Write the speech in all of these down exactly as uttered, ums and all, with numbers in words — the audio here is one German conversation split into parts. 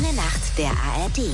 Eine Nacht der A R D.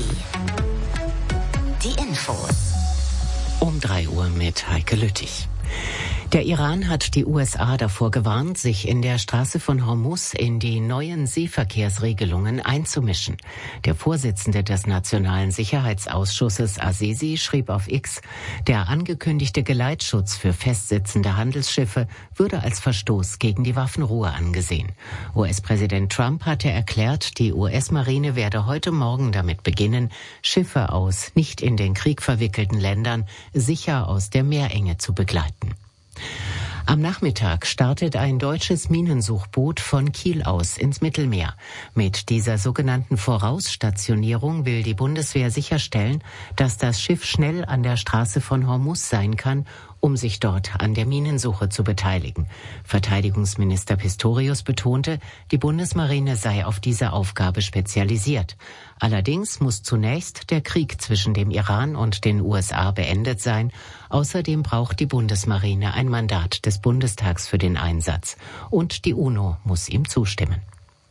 Die Infos. Um drei Uhr mit Heike Lüttich. Der Iran hat die U S A davor gewarnt, sich in der Straße von Hormuz in die neuen Seeverkehrsregelungen einzumischen. Der Vorsitzende des Nationalen Sicherheitsausschusses Azizi schrieb auf X, der angekündigte Geleitschutz für festsitzende Handelsschiffe würde als Verstoß gegen die Waffenruhe angesehen. U S-Präsident Trump hatte erklärt, die U S-Marine werde heute Morgen damit beginnen, Schiffe aus nicht in den Krieg verwickelten Ländern sicher aus der Meerenge zu begleiten. Am Nachmittag startet ein deutsches Minensuchboot von Kiel aus ins Mittelmeer. Mit dieser sogenannten Vorausstationierung will die Bundeswehr sicherstellen, dass das Schiff schnell an der Straße von Hormuz sein kann, um sich dort an der Minensuche zu beteiligen. Verteidigungsminister Pistorius betonte, die Bundesmarine sei auf diese Aufgabe spezialisiert. Allerdings muss zunächst der Krieg zwischen dem Iran und den U S A beendet sein. Außerdem braucht die Bundesmarine ein Mandat des Bundestags für den Einsatz. Und die UNO muss ihm zustimmen.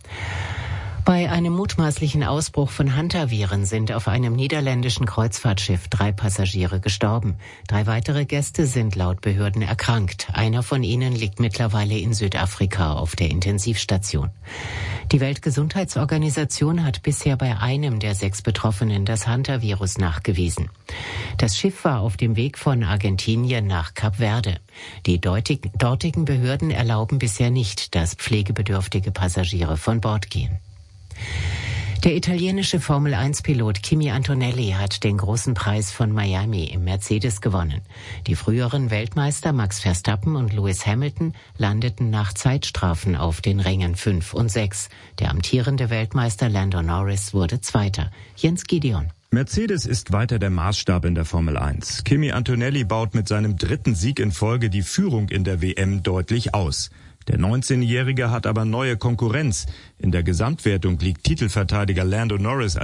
Bei einem mutmaßlichen Ausbruch von Hantaviren sind auf einem niederländischen Kreuzfahrtschiff drei Passagiere gestorben. Drei weitere Gäste sind laut Behörden erkrankt. Einer von ihnen liegt mittlerweile in Südafrika auf der Intensivstation. Die Weltgesundheitsorganisation hat bisher bei einem der sechs Betroffenen das Hantavirus nachgewiesen. Das Schiff war auf dem Weg von Argentinien nach Kap Verde. Die dortigen Behörden erlauben bisher nicht, dass pflegebedürftige Passagiere von Bord gehen. Der italienische Formel eins Pilot Kimi Antonelli hat den großen Preis von Miami im Mercedes gewonnen. Die früheren Weltmeister Max Verstappen und Lewis Hamilton landeten nach Zeitstrafen auf den Rängen fünf und sechs. Der amtierende Weltmeister Lando Norris wurde Zweiter. Jens Gideon. Mercedes ist weiter der Maßstab in der Formel eins. Kimi Antonelli baut mit seinem dritten Sieg in Folge die Führung in der W M deutlich aus. Der neunzehnjährige hat aber neue Konkurrenz. In der Gesamtwertung liegt Titelverteidiger Lando Norris